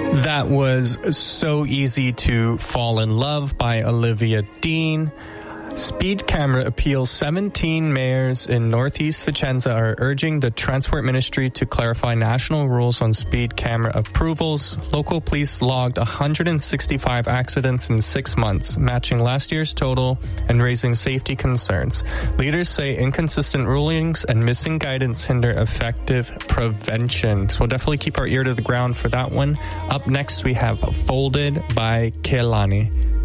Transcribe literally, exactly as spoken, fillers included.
That was So Easy to Fall in Love by Olivia Dean. Speed camera appeals. seventeen mayors in Northeast Vicenza are urging the Transport Ministry to clarify national rules on speed camera approvals. Local police logged one hundred sixty-five accidents in six months, matching last year's total and raising safety concerns. Leaders say inconsistent rulings and missing guidance hinder effective prevention. So we'll definitely keep our ear to the ground for that one. Up next, we have Folded by Kehlani.